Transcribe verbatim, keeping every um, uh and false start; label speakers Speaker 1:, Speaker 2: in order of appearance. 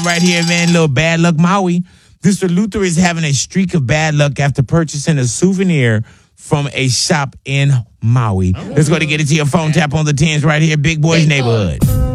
Speaker 1: line right here, man. Little bad luck Maui. Mister Luther is having a streak of bad luck after purchasing a souvenir from a shop in Maui. Let's go to get it to your phone. Tap on the tens right here. Big Boy's Neighborhood.